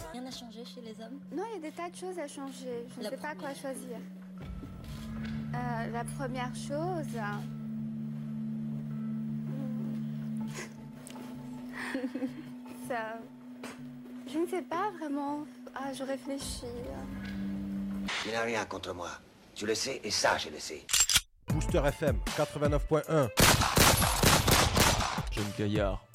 Rien n'a changé chez les hommes? Non, il y a des tas de choses à changer. Je ne La sais pas quoi première. choisir. La première chose... Ça... Je ne sais pas vraiment. Ah, je réfléchis. Tu n'as rien contre moi. Tu le sais et ça, je le sais. Booster FM 89.1. Jeune Gaillard.